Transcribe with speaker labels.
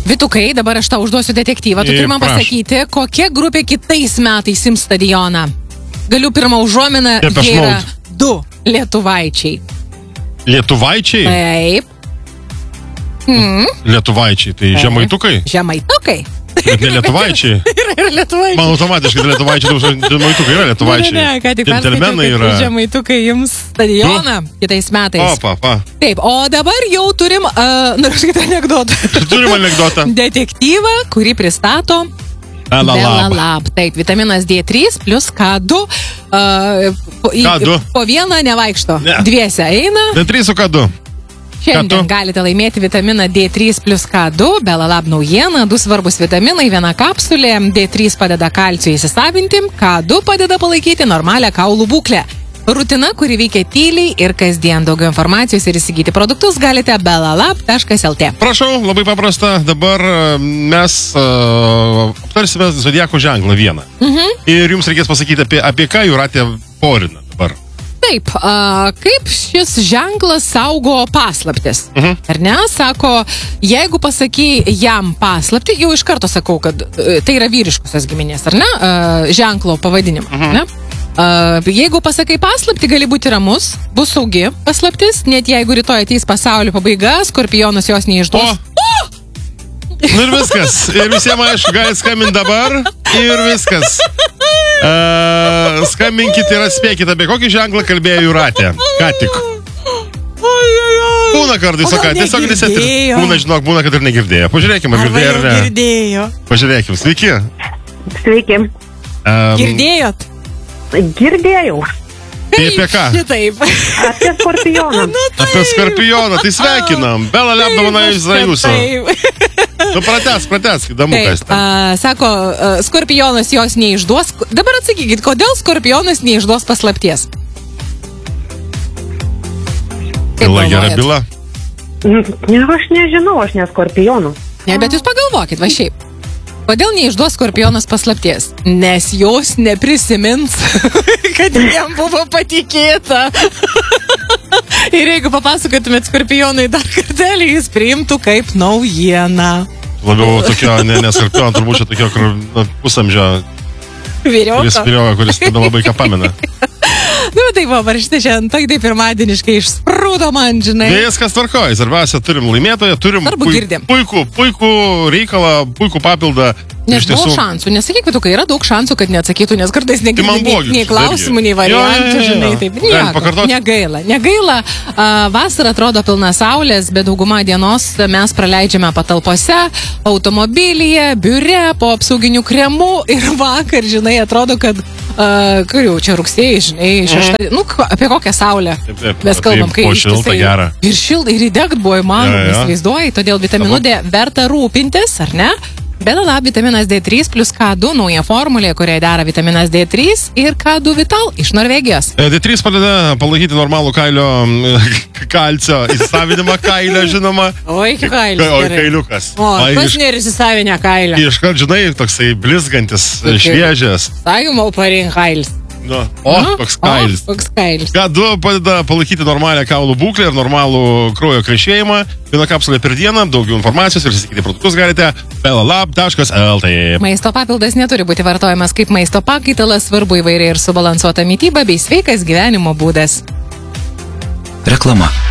Speaker 1: Vytukai, dabar aš tau užduosiu detektyvą. Tu turi man pasakyti, kokia grupė kitais metais ims stadioną. Galiu pirmą užuominą, jie yra 2 lietuvaičiai.
Speaker 2: Lietuvaičiai?
Speaker 1: Taip.
Speaker 2: Lietuvaičiai, tai žemaitukai?
Speaker 1: Žemaitukai.
Speaker 2: Bet ne lietuvaičiai.
Speaker 1: Yra lietuvaičiai.
Speaker 2: Man automatiškai lietuvaičiai, žemaitukai yra lietuvaičiai.
Speaker 1: Ne, ką tik perskaičiau, kad žemaitukai jums stadioną kitais metais. Taip, o dabar jau turim, noriu sakyti anekdotą.
Speaker 2: Turim anekdotą.
Speaker 1: Detektyvą, kurį pristato Belalab. Taip, vitaminas D3 plus K2.
Speaker 2: K2?
Speaker 1: Po vieną nevaikšto. Dviese eina.
Speaker 2: D3 su K2.
Speaker 1: Šiandien galite laimėti vitaminą D3 plus K2, Belalab naujiena, 2 svarbus vitaminai, 1 kapsulė, D3 padeda kalcio įsisavinti, K2 padeda palaikyti normalią kaulų būklę. Rutina, kuri veikia tyliai ir kasdien. Daugiau informacijos ir įsigyti produktus galite belalab.lt.
Speaker 2: Prašau, labai paprasta, dabar mes aptarsime zodiako ženklą vieną. Ir jums reikės pasakyti, apie ką Jūratė porina dabar.
Speaker 1: Taip, kaip šis ženklas saugo paslaptis? Ar ne? Sako, jeigu pasakai jam paslaptį, jau iš karto sakau, kad tai yra vyriškusios giminės, ar ne? Ženklo pavadinimą, ne? Jeigu pasakai paslaptį, gali būti ramus, bus saugi paslaptis, net jeigu rytoj ateis pasaulio pabaiga, skorpionas jos neišduos.
Speaker 2: Nu ir viskas. Ir visiems aišku, galite skambinti dabar ir viskas. Skambinkite ir atspėkite, apie kokį ženklą kalbėjo Jūratė. Ką tik. Būna kartais, o ką, tiesiog negirdėjo. Būna, kad ir negirdėjo. Pažiūrėkime, ar girdėjo ar ne.
Speaker 1: Girdėjo.
Speaker 2: Pažiūrėkime, sveiki.
Speaker 3: Sveiki.
Speaker 1: Girdėjot?
Speaker 3: Girdėjau.
Speaker 2: Tai apie ką?
Speaker 1: Šitaip.
Speaker 3: Apie skorpioną.
Speaker 2: Apie skorpioną, tai sveikinam. Belalab dovana za jūsų. Nu, pratesk, įdomu kas ten.
Speaker 1: Sako, skorpionas jos neišduos. Dabar atsakykit, kodėl skorpionas neišduos paslapties?
Speaker 2: Byla gera byla.
Speaker 3: Ne, aš nežinau, aš ne skorpionų.
Speaker 1: Ne, bet jūs pagalvokit, va šiaip. Kodėl neišduos skorpionas paslapties? Nes jos neprisimins, kad jam buvo patikėta. Ir jeigu papasakotumėt skorpionai dar kartelį, jis priimtų kaip naujieną.
Speaker 2: Labiau tokio, ne skorpioną, turbūt čia tokio, kur pusamžio vyriauka, kuris tada labai ką pamena.
Speaker 1: Nu, tai va, varšti šiandien, tai pirmadieniškai išsprūdo man, žinai.
Speaker 2: Viskas tvarkoja, svarbiausia, turim laimėtoją, turim puikų reikalą, puikų papildą.
Speaker 1: Nes buvo šansų, nesakyk, kad yra daug šansų, kad neatsakytų, nes kartais negirdi nei klausimų, nei variantų, žinai, taip. Negaila. Vasara atrodo pilna saulės, bet daugumą dienos mes praleidžiame patalpose, automobilyje, biure, po apsauginių kremų ir vakar, žinai, atrodo, kad kur jau čia rugsėjai, žinai, šeštą, nu, apie kokią saulę mes kalbam, kai ištisai ir šiltai, ir įdegt buvo įmanoma, įsivaizduoji, todėl vitaminu D verta rūpintis, ar ne? Belalab vitaminas D3 plus K2 nauja formulė, kurioje dera vitaminas D3 ir K2 Vital iš Norvegijos.
Speaker 2: D3 padeda palaikyti normalų kalcio įsisavinimą kailio, žinoma.
Speaker 1: Oi, kailis.
Speaker 2: Oi, kailiukas.
Speaker 1: O, kas nėra įsisavinę kailio?
Speaker 2: Iškart, žinai, toksai blizgantis, šviežias.
Speaker 1: Sakymau, parink kailis.
Speaker 2: Koks kailis. K2 padeda palaikyti normalią kaulų būklę ir normalų kraujo krešėjimą. 1 kapsulė per dieną, daugiau informacijos ir įsigyti produktus galite belalab.lt.
Speaker 1: Maisto papildas neturi būti vartojamas kaip maisto pakaitalas, svarbu įvairiai ir subalansuota mityba bei sveikas gyvenimo būdas.
Speaker 4: Reklama.